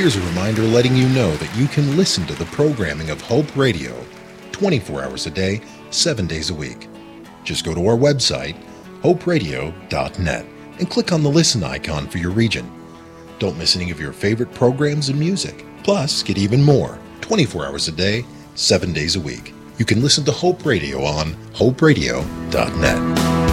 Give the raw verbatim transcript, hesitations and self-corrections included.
here's a reminder letting you know that you can listen to the programming of Hope Radio twenty-four hours a day, seven days a week. Just go to our website, hope radio dot net, and click on the listen icon for your region. Don't miss any of your favorite programs and music. Plus, get even more, twenty-four hours a day, seven days a week. You can listen to Hope Radio on hope radio dot net.